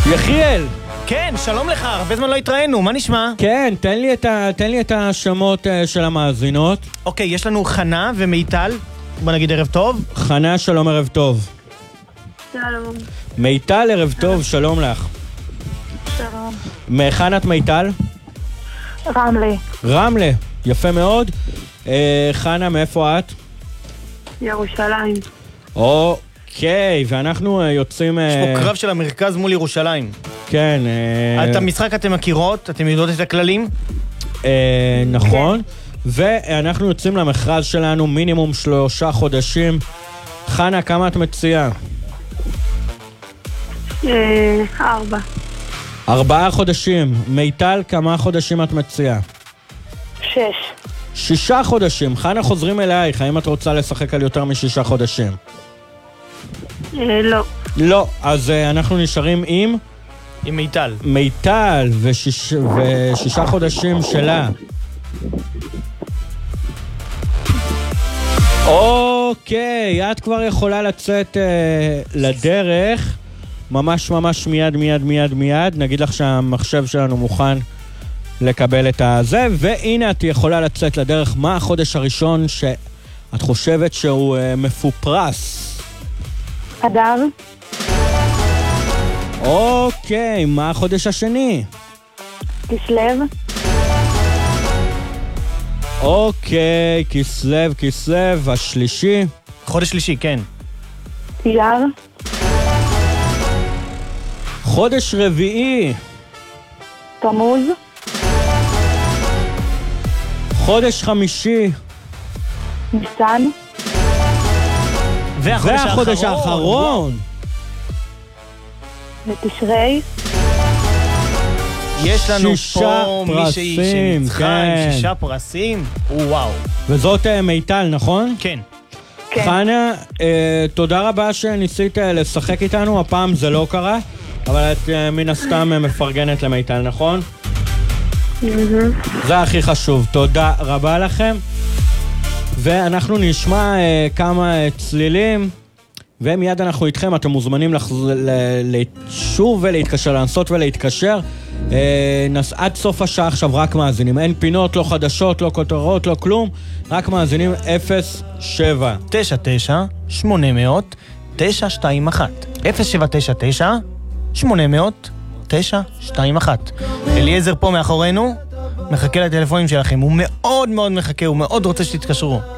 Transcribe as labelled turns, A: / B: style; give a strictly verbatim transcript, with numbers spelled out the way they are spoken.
A: יחיאל!
B: כן, שלום לך, הרבה זמן לא התראינו, מה נשמע?
A: כן, תן לי את, ה, תן לי את השמות uh, של המאזינות.
B: אוקיי, יש לנו חנה ומיטל, בוא נגיד ערב טוב.
A: חנה, שלום, ערב טוב.
C: שלום.
A: מיטל, ערב טוב, שלום לך.
C: שלום.
A: מהיכן את מיטל?
C: רמלה.
A: רמלה, יפה מאוד. uh, חנה, מאיפה את?
C: ירושלים.
A: אוקיי, ואנחנו uh, יוצאים...
B: יש פה קרב של המרכז מול ירושלים.
A: כן.
B: את המשחק אתם מכירות? אתם יודעות את הכללים?
A: נכון. ואנחנו יוצאים למכרז שלנו מינימום שלושה חודשים. חנה, כמה את מציעה?
C: ארבע.
A: ארבעה חודשים. מיטל, כמה חודשים את מציעה?
C: שש.
A: שישה חודשים. חנה, חוזרים אלייך. האם את רוצה לשחק על יותר משישה חודשים?
C: לא.
A: לא. אז אנחנו נשארים עם...
B: עם מיטל.
A: מיטל ושיש... ושישה חודשים שלה. אוקיי, את כבר יכולה לצאת אה, לדרך. ממש ממש מיד מיד מיד מיד. נגיד לך שהמחשב שלנו מוכן לקבל את הזה. והנה את יכולה לצאת לדרך. מה החודש הראשון שאת חושבת שהוא אה, מפופרס?
C: אדר.
A: אוקיי, מה החודש השני?
C: כסלו.
A: אוקיי, כסלו, כסלו, השלישי.
B: חודש שלישי, כן.
C: אייר.
A: חודש רביעי.
C: תמוז.
A: חודש חמישי.
C: ניסן.
B: והחודש,
A: והחודש האחרון. האחרון.
C: ותשרי.
B: יש לנו פה
A: פרסים,
B: מישהי שניצחה עם
A: כן.
B: שישה פרסים. וואו.
A: וזאת מיטל, נכון?
B: כן.
C: כן.
A: חנה, אה, תודה רבה שניסית לשחק איתנו, הפעם זה לא קרה, אבל את אה, מן הסתם מפרגנת למיטל, נכון? זה הכי חשוב, תודה רבה לכם. ואנחנו נשמע אה, כמה אה, צלילים, ומיד אנחנו איתכם, אתם מוזמנים לחז... ל... שוב ולהתקשר, לנסות ולהתקשר. אה, נס... עד סוף השעה עכשיו רק מאזינים, אין פינות, לא חדשות, לא כותרות, לא כלום, רק מאזינים אפס שבע
B: תשע תשע שמונה מאות תשע שתיים אחת אפס שבע תשע תשע שמונה מאות תשע שתיים אחת. אליעזר פה מאחורינו, מחכה לטלפונים שלכם, הוא מאוד מאוד מחכה, הוא מאוד רוצה שתתקשרו.